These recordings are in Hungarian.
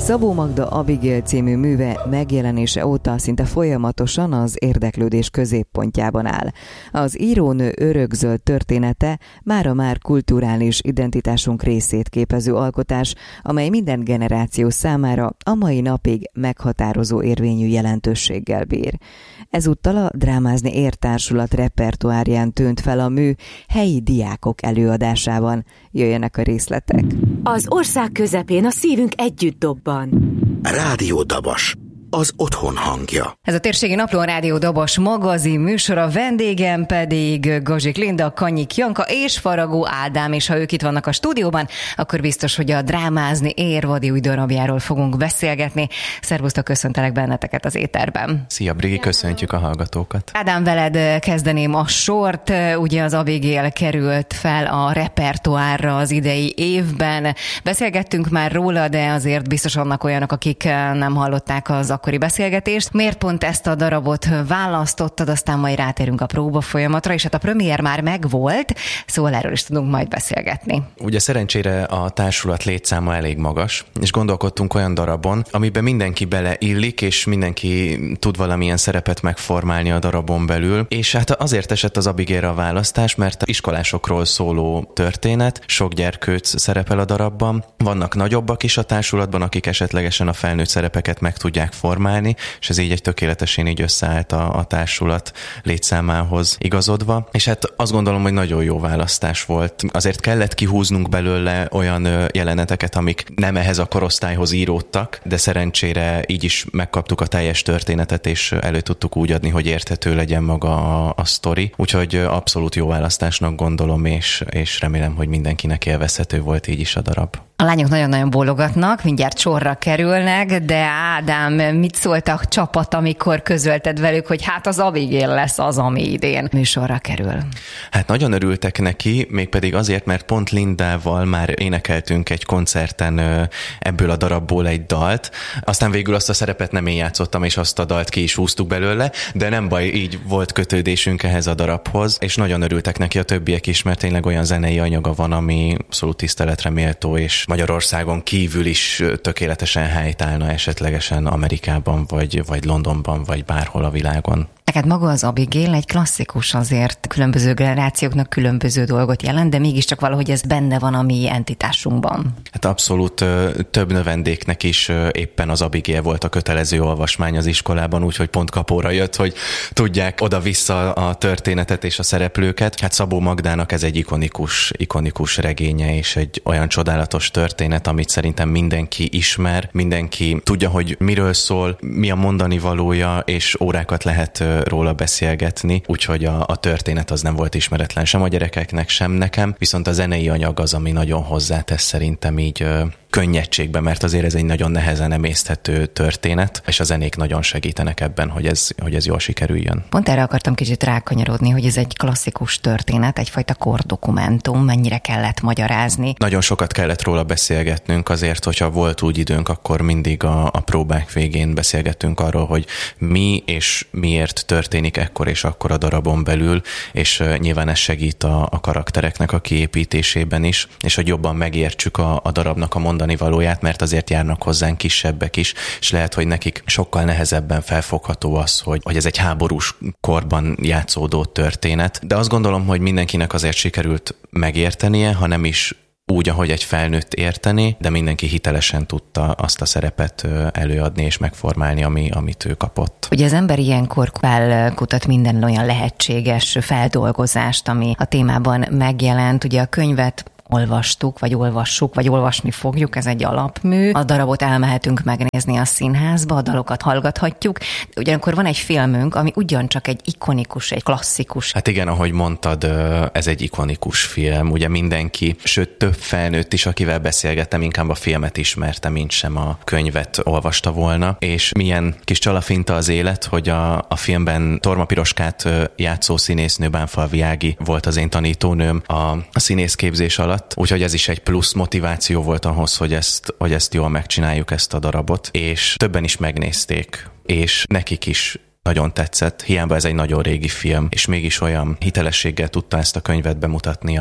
Szabó Magda Abigail című műve megjelenése óta szinte folyamatosan az érdeklődés középpontjában áll. Az írónő örökzöld története mára már kulturális identitásunk részét képező alkotás, amely minden generáció számára a mai napig meghatározó érvényű jelentőséggel bír. Ezúttal a Drámázni Ér Társulat repertoárján tűnt fel a mű helyi diákok előadásában. Jöjjenek a részletek. Az ország közepén a szívünk együtt dobban. Rádió Dabas, az otthon hangja. Ez a Térségi Napló Rádió Dabas magazin műsora, vendégem pedig Gazsik Linda, Kanyik Janka és Faragó Ádám, és ha ők itt vannak a stúdióban, akkor biztos, hogy a Drámázni Ér vadi darabjáról fogunk beszélgetni. Szervusztok, köszöntelek benneteket az éterben. Szia Brigi, köszöntjük a hallgatókat. Ádám, veled kezdeném a sort. Ugye az Abigail került fel a repertoárra az idei évben. Beszélgettünk már róla, de azért biztos vannak olyanok, akik nem hallották az akkori beszélgetést. Miért pont ezt a darabot választottad, aztán majd rátérünk a próba folyamatra, és hát a premier már megvolt, szóval erről is tudunk majd beszélgetni. Ugye szerencsére a társulat létszáma elég magas, és gondolkodtunk olyan darabon, amiben mindenki beleillik, és mindenki tud valamilyen szerepet megformálni a darabon belül, és hát azért esett az Abigailre a választás, mert iskolásokról szóló történet, sok gyerkőc szerepel a darabban, vannak nagyobbak is a társulatban, akik esetlegesen a felnőtt szerepeket meg tudják formálni, és ez így tökéletesen így összeállt a társulat létszámához igazodva. És hát azt gondolom, hogy nagyon jó választás volt. Azért kellett kihúznunk belőle olyan jeleneteket, amik nem ehhez a korosztályhoz íródtak, de szerencsére így is megkaptuk a teljes történetet, és elő tudtuk úgy adni, hogy érthető legyen maga a sztori. Úgyhogy abszolút jó választásnak gondolom, és remélem, hogy mindenkinek élvezhető volt így is a darab. A lányok nagyon-nagyon bólogatnak, mindjárt sorra kerülnek, de Ádám, mit szólt a csapat, amikor közölted velük, hogy hát az Abigail lesz az, ami idén műsorra kerül? Hát nagyon örültek neki, mégpedig azért, mert pont Lindával már énekeltünk egy koncerten ebből a darabból egy dalt. Aztán végül azt a szerepet nem én játszottam, és azt a dalt ki is húztuk belőle, de nem baj, így volt kötődésünk ehhez a darabhoz, és nagyon örültek neki a többiek is, mert tényleg olyan zenei anyaga van, ami abszolút tiszteletre méltó, és Magyarországon kívül is tökéletesen helytállna esetlegesen Amerikában, vagy Londonban, vagy bárhol a világon. Neked maga az Abigail egy klasszikus, azért különböző generációknak különböző dolgot jelent, de mégiscsak valahogy ez benne van a mi entitásunkban. Hát abszolút több növendéknek is éppen az Abigail volt a kötelező olvasmány az iskolában, úgyhogy pont kapóra jött, hogy tudják oda-vissza a történetet és a szereplőket. Hát Szabó Magdának ez egy ikonikus regénye, és egy olyan csodálatos történet, amit szerintem mindenki ismer, mindenki tudja, hogy miről szól, mi a mondani valója, és órákat lehet róla beszélgetni, úgyhogy a történet az nem volt ismeretlen sem a gyerekeknek, sem nekem, viszont a zenei anyag az, ami nagyon hozzátesz szerintem így könnyedségbe, mert azért ez egy nagyon nehezen emészthető történet, és a zenék nagyon segítenek ebben, hogy ez jól sikerüljön. Pont erre akartam kicsit rákanyarodni, hogy ez egy klasszikus történet, egyfajta kordokumentum, mennyire kellett magyarázni. Nagyon sokat kellett róla beszélgetnünk, azért, hogyha volt úgy időnk, akkor mindig a próbák végén beszélgettünk arról, hogy mi és miért történik ekkor és akkor a darabon belül, és nyilván ez segít a karaktereknek a kiépítésében is, és hogy jobban megértsük a darabnak a mondani valóját, mert azért járnak hozzánk kisebbek is, és lehet, hogy nekik sokkal nehezebben felfogható az, hogy ez egy háborús korban játszódó történet. De azt gondolom, hogy mindenkinek azért sikerült megértenie, ha nem is úgy, ahogy egy felnőtt érteni, de mindenki hitelesen tudta azt a szerepet előadni és megformálni, amit ő kapott. Ugye az ember ilyenkor felkutat minden olyan lehetséges feldolgozást, ami a témában megjelent. Ugye a könyvet olvastuk, vagy olvassuk, vagy olvasni fogjuk, ez egy alapmű. A darabot elmehetünk megnézni a színházba, a dalokat hallgathatjuk. Ugyanakkor van egy filmünk, ami ugyancsak egy ikonikus, egy klasszikus. Hát igen, ahogy mondtad, ez egy ikonikus film. Ugye mindenki, sőt több felnőtt is, akivel beszélgettem, inkább a filmet ismerte, mint sem a könyvet olvasta volna. És milyen kis csalafinta az élet, hogy a filmben Torma Piroskát játszó színésznő, Bánfalvi Ági volt az én tanítónőm a színészképzés alatt. Úgyhogy ez is egy plusz motiváció volt ahhoz, hogy ezt jól megcsináljuk, ezt a darabot. És többen is megnézték, és nekik is nagyon tetszett. Hiába ez egy nagyon régi film, és mégis olyan hitelességgel tudta ezt a könyvet bemutatni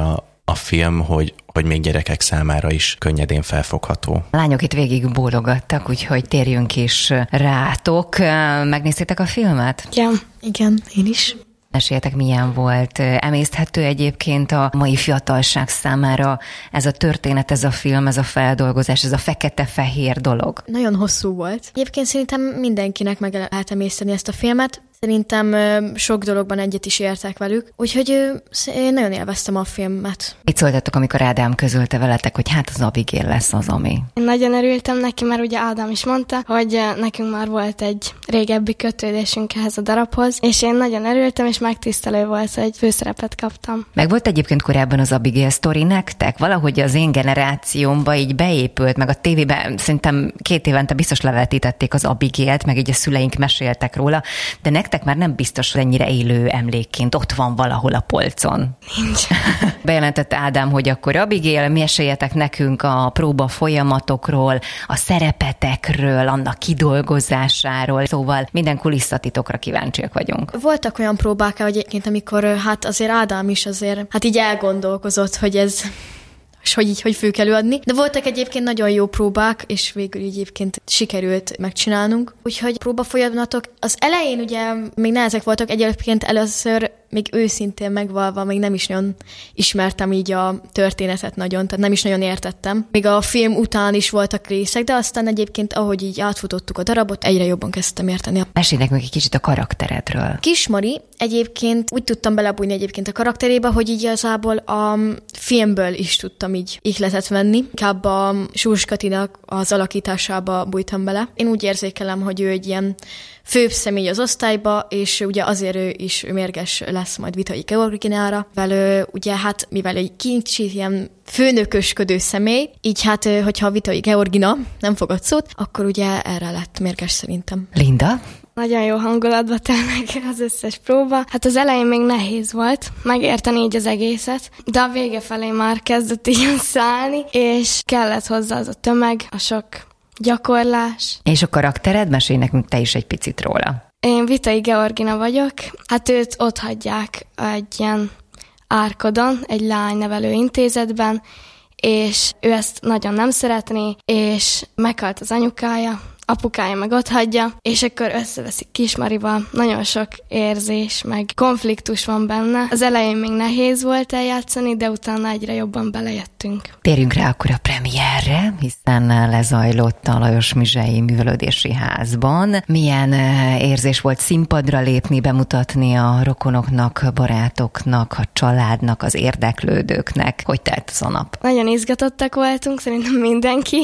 a film, hogy még gyerekek számára is könnyedén felfogható. A lányok itt végig bólogattak, úgyhogy térjünk is rátok. Megnéztétek a filmet? Igen, én is. Meséljetek, milyen volt. Emészthető egyébként a mai fiatalság számára ez a történet, ez a film, ez a feldolgozás, ez a fekete-fehér dolog? Nagyon hosszú volt. Egyébként szerintem mindenkinek meg lehet emészteni ezt a filmet. Szerintem sok dologban egyet is értek velük, úgyhogy én nagyon élveztem a filmet. Mit szóltatok, amikor Ádám közölte veletek, hogy hát az Abigail lesz az, ami? Én nagyon örültem neki, mert ugye Ádám is mondta, hogy nekünk már volt egy régebbi kötődésünk ehhez a darabhoz, és én nagyon örültem, és megtisztelő volt, hogy főszerepet kaptam. Meg volt egyébként korábban az Abigail sztori nektek? Valahogy az én generációmba így beépült, meg a tévében szerintem 2 évente biztos levetítették az Abigailt, meg így a szüleink meséltek róla, de nektek már nem biztos, hogy ennyire élő emlékként ott van valahol a polcon. Nincs. Bejelentette Ádám, hogy akkor Abigail, meséljetek nekünk a próba folyamatokról, a szerepetekről, annak kidolgozásáról, szóval minden kulisszatitokra kíváncsiak vagyunk. Voltak olyan próbák, hogy egyébként, amikor hát azért Ádám is azért hát így elgondolkozott, hogy ez... és hogy fő kell adni. De voltak egyébként nagyon jó próbák, és végül egyébként sikerült megcsinálnunk. Úgyhogy próbafolyamatok az elején ugye még nehezek voltak, egyébként először még őszintén megvalva, még nem is nagyon ismertem így a történetet nagyon, tehát nem is nagyon értettem. Még a film után is voltak részek, de aztán egyébként, ahogy így átfutottuk a darabot, egyre jobban kezdtem érteni. Mesélj nekünk egy kicsit a karakteredről. Kismari egyébként úgy tudtam belebújni egyébként a karakterébe, hogy így igazából a filmből is tudtam így ihletet venni. Inkább a Surs Katinak az alakításába bújtam bele. Én úgy érzékelem, hogy ő egy ilyen főbb személy az osztályba, és ugye azért ő is mérges lesz majd Vitai Georginára. Ugye hát, mivel egy kicsit ilyen főnökösködő személy, így hát, hogyha Vitai Georgina nem fogad szót, akkor ugye erre lett mérges szerintem. Linda? Nagyon jó hangulatba telnek az összes próba. Hát az elején még nehéz volt megérteni így az egészet, de a vége felé már kezdett így szállni, és kellett hozzá az a tömeg, a sok gyakorlás. És a karaktered? Mesélj nekünk te is egy picit róla. Én Vitai Georgina vagyok. Hát őt ott hagyják egy ilyen árkodon, egy lánynevelő intézetben, és ő ezt nagyon nem szeretné, és meghalt az anyukája, apukája meg ott hagyja, és akkor összeveszik Kismarival. Nagyon sok érzés, meg konfliktus van benne. Az elején még nehéz volt eljátszani, de utána egyre jobban belejöttünk. Térjünk rá akkor a premierre, hiszen lezajlott a Lajos Mizsei Művelődési Házban. Milyen érzés volt színpadra lépni, bemutatni a rokonoknak, barátoknak, a családnak, az érdeklődőknek? Hogy telt az a nap? Nagyon izgatottak voltunk, szerintem mindenki,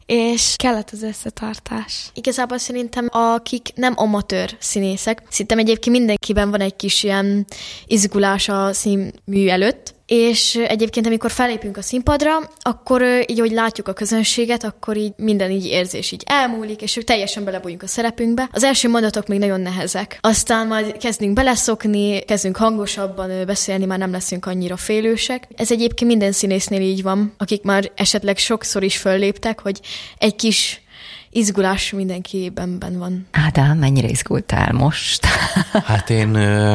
és kellett az összetartás. Igazából szerintem akik nem amatőr színészek, szerintem egyébként mindenkiben van egy kis ilyen izgulás a színmű előtt, és egyébként amikor fellépünk a színpadra, akkor így, hogy látjuk a közönséget, akkor így minden így érzés így elmúlik, és teljesen belebújunk a szerepünkbe. Az első mondatok még nagyon nehezek. Aztán majd kezdünk beleszokni, kezdünk hangosabban beszélni, már nem leszünk annyira félősek. Ez egyébként minden színésznél így van, akik már esetleg sokszor is fölléptek, hogy egy kis izgulás mindenkiben van. Ádám, mennyire izgultál most? Hát én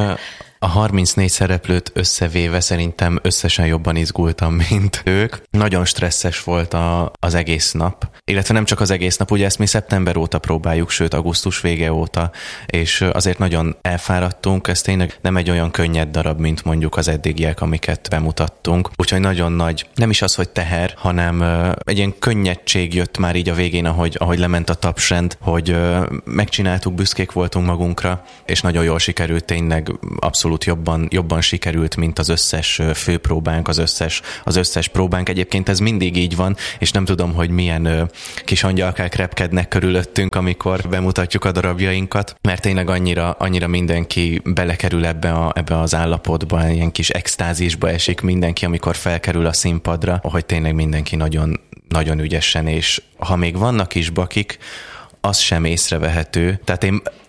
a 34 szereplőt összevéve szerintem összesen jobban izgultam, mint ők. Nagyon stresszes volt az egész nap. Illetve nem csak az egész nap, ugye ezt mi szeptember óta próbáljuk, sőt augusztus vége óta, és azért nagyon elfáradtunk. Ez tényleg nem egy olyan könnyed darab, mint mondjuk az eddigiek, amiket bemutattunk. Úgyhogy nagyon nagy, nem is az, hogy teher, hanem egy ilyen könnyedség jött már így a végén, ahogy lement a tapsrend, hogy megcsináltuk, büszkék voltunk magunkra, és nagyon jól sikerült, tényleg abszolút jobban sikerült, mint az összes főpróbánk, az összes próbánk. Egyébként ez mindig így van, és nem tudom, hogy milyen kis angyalkák repkednek körülöttünk, amikor bemutatjuk a darabjainkat, mert tényleg annyira mindenki belekerül ebbe az állapotba, ilyen kis extázisba esik mindenki, amikor felkerül a színpadra, hogy tényleg mindenki nagyon, nagyon ügyesen, és ha még vannak is bakik, az sem észrevehető. Tehát én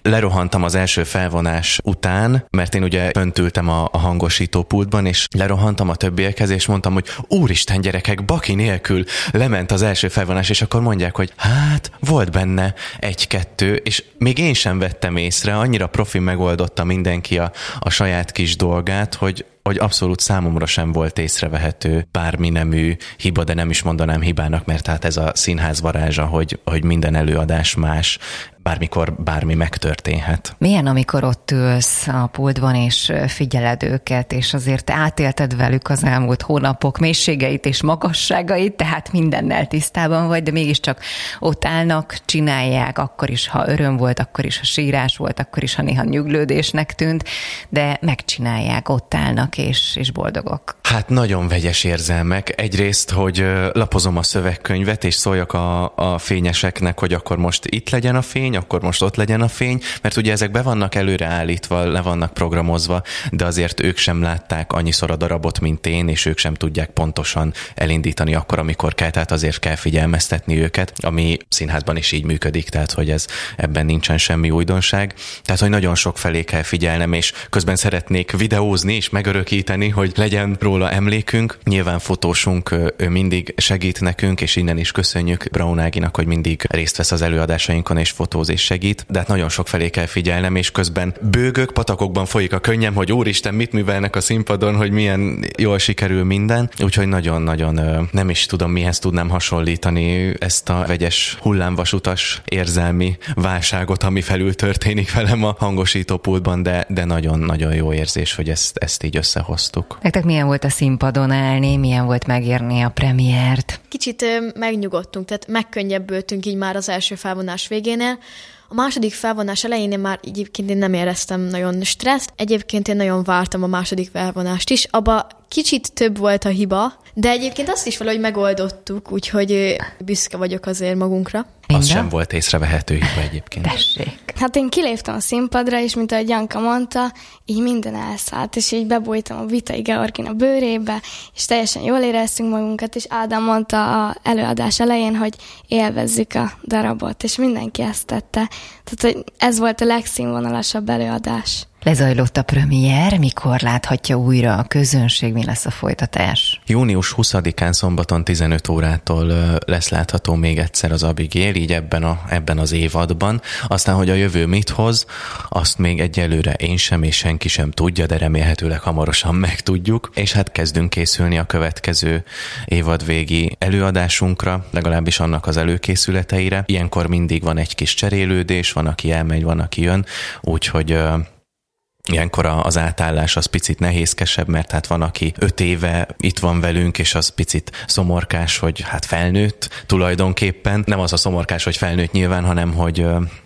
lerohantam az első felvonás után, mert én ugye fönt ültem a hangosítópultban, és lerohantam a többiekhez, és mondtam, hogy úristen gyerekek, baki nélkül lement az első felvonás, és akkor mondják, hogy hát volt benne 1-2, és még én sem vettem észre, annyira profi megoldotta mindenki a saját kis dolgát, hogy abszolút számomra sem volt észrevehető bármi nemű hiba, de nem is mondanám hibának, mert hát ez a színház varázsa, hogy minden előadás más, bármikor bármi megtörténhet. Milyen, amikor ott ülsz a pultban, és figyeled őket, és azért átélted velük az elmúlt hónapok mélységeit és magasságait, tehát mindennel tisztában vagy, de mégiscsak ott állnak, csinálják, akkor is, ha öröm volt, akkor is, ha sírás volt, akkor is, ha néha nyuglődésnek tűnt, de megcsinálják, ott állnak és boldogok. Hát nagyon vegyes érzelmek. Egyrészt, hogy lapozom a szövegkönyvet, és szóljak a fényeseknek, hogy akkor most itt legyen a fény, akkor most ott legyen a fény, mert ugye ezek be vannak előre állítva, le vannak programozva, de azért ők sem látták annyiszor a darabot, mint én, és ők sem tudják pontosan elindítani akkor, amikor kell, tehát azért kell figyelmeztetni őket, ami színházban is így működik, tehát hogy ebben nincsen semmi újdonság. Tehát, hogy nagyon sok felé kell figyelnem, és közben szeretnék videózni és megörökíteni, hogy legyen róla emlékünk. Nyilván fotósunk, ő mindig segít nekünk, és innen is köszönjük Braun Áginak, hogy mindig részt vesz az előadásainkon, és fotóz és segít, de hát nagyon sok felé kell figyelnem, és közben bőgök, patakokban folyik a könnyem, hogy úristen, mit művelnek a színpadon, hogy milyen jól sikerül minden, úgyhogy nagyon-nagyon nem is tudom, mihez tudnám hasonlítani ezt a vegyes hullámvasutas érzelmi válságot, ami felül történik velem a hangosítópultban, de nagyon-nagyon jó érzés, hogy ezt így összehoztuk. Nektek milyen volt a színpadon állni, milyen volt megírni a premiért? Kicsit megnyugodtunk, tehát megkönnyebbültünk így már az első felvonás végénél. A második felvonás elején én már egyébként én nem éreztem nagyon stresszt. Egyébként én nagyon vártam a második felvonást is. Abba kicsit több volt a hiba, de egyébként azt is valahogy megoldottuk, úgyhogy büszke vagyok azért magunkra. Az sem volt észrevehető hiba egyébként. Tessék. Hát én kiléptem a színpadra, és mint ahogy Janka mondta, így minden elszállt, és így bebújtam a Vitai Georgina bőrébe, és teljesen jól éreztünk magunkat, és Ádám mondta az előadás elején, hogy élvezzük a darabot, és mindenki ezt tette. Tehát, hogy ez volt a legszínvonalasabb előadás. Lezajlott a premier, mikor láthatja újra a közönség, mi lesz a folytatás? Június 20-án szombaton 15 órától lesz látható még egyszer az Abigail, így ebben az évadban. Aztán, hogy a jövő mit hoz, azt még egyelőre én sem és senki sem tudja, de remélhetőleg hamarosan megtudjuk. És hát kezdünk készülni a következő évadvégi előadásunkra, legalábbis annak az előkészületeire. Ilyenkor mindig van egy kis cserélődés, van, aki elmegy, van, aki jön, úgyhogy ilyenkor az átállás az picit nehézkesebb, mert hát van, aki 5 éve itt van velünk, és az picit szomorkás, hogy hát felnőtt tulajdonképpen. Nem az a szomorkás, hogy felnőtt nyilván, hanem hogy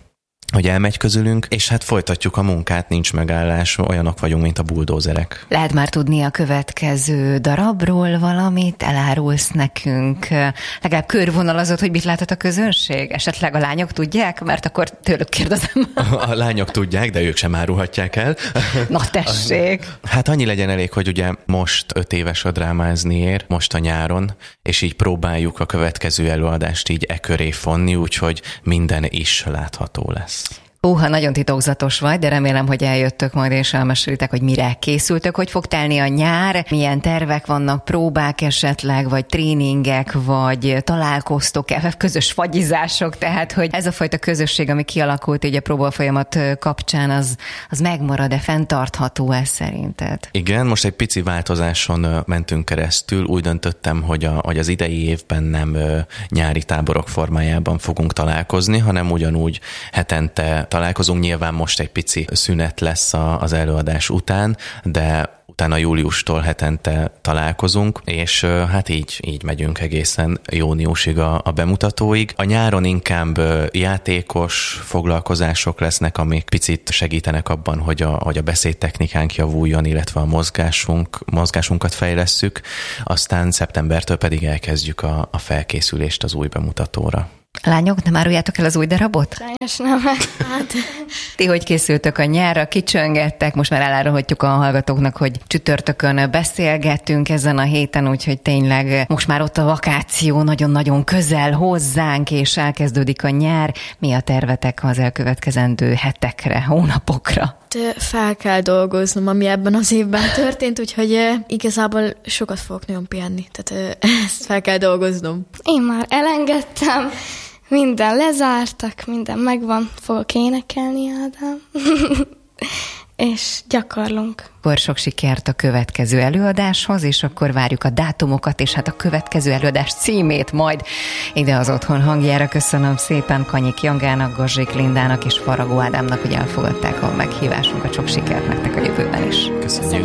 elmegy közülünk, és hát folytatjuk a munkát, nincs megállás, olyanok vagyunk, mint a buldózerek. Lehet már tudni a következő darabról valamit, elárulsz nekünk, legalább körvonalazott, hogy mit láthat a közönség? Esetleg a lányok tudják? Mert akkor tőlük kérdezem. A lányok tudják, de ők sem árulhatják el. Na tessék! Hát annyi legyen elég, hogy ugye most 5 éves a Drámázniér, most a nyáron, és így próbáljuk a következő előadást így köré fonni, úgyhogy minden is látható lesz. Nagyon titokzatos vagy, de remélem, hogy eljöttök majd és elmesélitek, hogy mire készültök, hogy fog telni a nyár, milyen tervek vannak, próbák esetleg, vagy tréningek, vagy találkoztok-e, közös fagyizások, tehát, hogy ez a fajta közösség, ami kialakult így a próbafolyamat kapcsán, az megmarad-e, fenntartható-e szerinted? Igen, most egy pici változáson mentünk keresztül, úgy döntöttem, hogy az idei évben nem nyári táborok formájában fogunk találkozni, hanem ugyanúgy hetente találkozunk. Nyilván most egy pici szünet lesz az előadás után, de utána júliustól hetente találkozunk, és hát így megyünk egészen júniusig a bemutatóig. A nyáron inkább játékos foglalkozások lesznek, amik picit segítenek abban, hogy a beszédtechnikánk javuljon, illetve a mozgásunkat fejlesszük, aztán szeptembertől pedig elkezdjük a felkészülést az új bemutatóra. Lányok, nem áruljátok el az új darabot? Sajnos nem. Hát, Ti hogy készültök a nyárra, kicsöngettek, most már elárulhatjuk a hallgatóknak, hogy csütörtökön beszélgettünk ezen a héten, úgyhogy tényleg most már ott a vakáció nagyon-nagyon közel hozzánk, és elkezdődik a nyár. Mi a tervetek az elkövetkezendő hetekre, hónapokra? fel kell dolgoznom, ami ebben az évben történt, úgyhogy igazából sokat fogok nagyon pihenni, tehát ezt fel kell dolgoznom. Én már elengedtem, minden lezártak, minden megvan, fogok énekelni, Ádám. És gyakorlunk. Akkor sok sikert a következő előadáshoz, és akkor várjuk a dátumokat, és hát a következő előadás címét majd ide az Otthon hangjára. Köszönöm szépen Kanyik Jangának, Gazsik Lindának és Faragó Ádámnak, hogy elfogadták a meghívásunkat. Sok sikert nektek a jövőben is. Köszönjük.